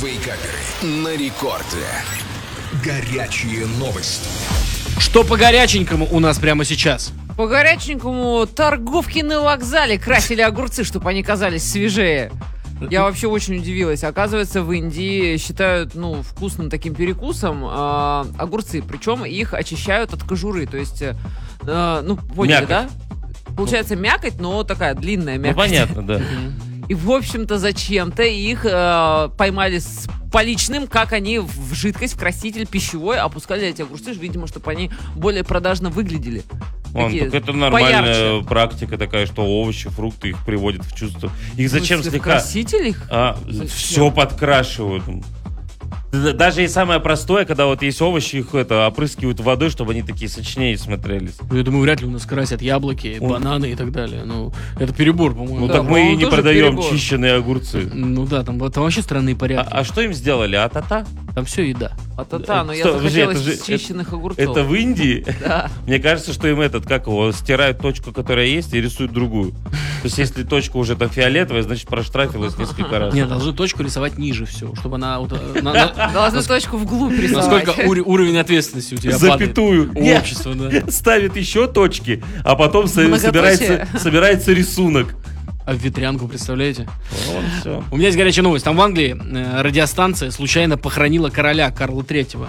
Вейкаперы на рекорде. Горячие новости. Что по горяченькому у нас прямо сейчас? По горяченькому торговки на вокзале красили огурцы, чтобы они казались свежее. Я вообще очень удивилась. Оказывается, в Индии считают, вкусным таким перекусом огурцы. Причем их очищают от кожуры. То есть, поняли, мякоть. да? Получается мякоть, но такая длинная мякоть. Понятно, да. И, в общем-то, зачем-то их поймали с поличным, как они в жидкость, в краситель пищевой опускали эти огурцы, видимо, чтобы они более продажно выглядели. Так это нормальная практика такая, что овощи, фрукты их приводят в чувство. Их зачем в слегка... краситель их? Все подкрашивают. Даже и самое простое, когда вот есть овощи, их опрыскивают водой, чтобы они такие сочнее смотрелись. Я думаю, вряд ли у нас красят яблоки, бананы и так далее. Это перебор, по-моему. Так мы и не продаем чищенные огурцы. Там вообще странные порядки. А что им сделали? А-та-та? Там все еда. Но я захотелось чищенных огурцов. Это в Индии? Да. Мне кажется, что им стирают точку, которая есть, и рисуют другую. То есть, если точка уже там фиолетовая, значит, проштрафилась несколько раз. Нет, должны точку рисовать ниже все, чтобы она... Должны точку вглубь рисовать. Насколько уровень ответственности у тебя запятую. падает. Общество, да. Ставит еще точки, а потом собирается рисунок. А в ветрянку, представляете? Все. У меня есть горячая новость. Там в Англии радиостанция случайно похоронила короля Карла III.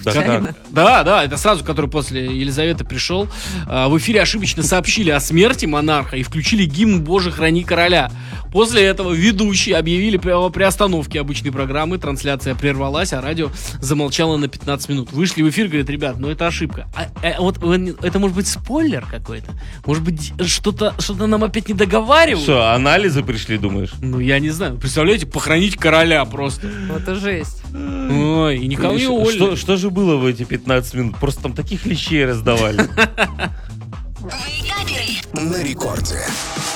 Да, это сразу, который после Елизаветы пришел. В эфире ошибочно сообщили о смерти монарха и включили гимн «Боже, храни короля». После этого ведущие объявили о приостановке обычной программы. Трансляция прервалась, а радио замолчало на 15 минут. Вышли в эфир, говорят: ребят, это ошибка. Это может быть спойлер какой-то? Может быть, что-то нам опять не договаривают? Что, анализы пришли, думаешь? Я не знаю. Представляете, похоронить короля просто. Это жесть. Ой, и никого не уволили. Что же было в эти 15 минут? Просто там таких лещей раздавали. На рекорде.